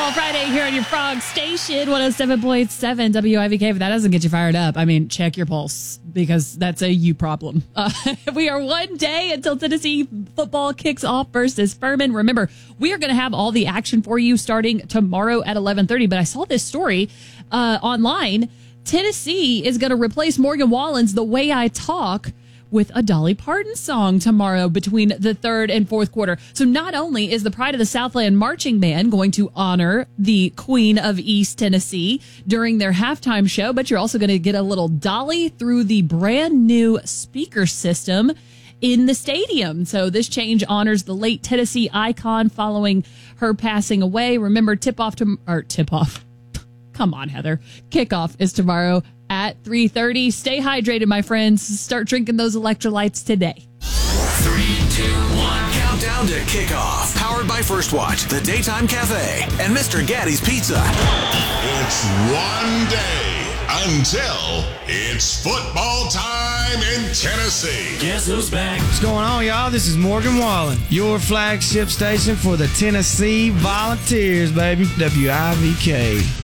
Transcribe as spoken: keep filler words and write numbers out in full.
Football Friday here on your Frog Station, one oh seven point seven W I V K. If that doesn't get you fired up, I mean, check your pulse, because that's a you problem. Uh, we are one day until Tennessee football kicks off versus Furman. Remember, we are going to have all the action for you starting tomorrow at eleven thirty. But I saw this story uh, online. Tennessee is going to replace Morgan Wallen's The Way I Talk with a Dolly Parton song tomorrow between the third and fourth quarter. So not only is the Pride of the Southland Marching Band going to honor the Queen of East Tennessee during their halftime show, but you're also going to get a little Dolly through the brand new speaker system in the stadium. So this change honors the late Tennessee icon following her passing away. Remember, tip off to or tip off. Come on, Heather. Kickoff is tomorrow at three thirty. Stay hydrated, my friends. Start drinking those electrolytes today. Three, two, one. Countdown to kickoff. Powered by First Watch, the Daytime Cafe, and Mister Gaddy's Pizza. It's one day until it's football time in Tennessee. Guess who's back? What's going on, y'all? This is Morgan Wallen, your flagship station for the Tennessee Volunteers, baby. W I V K.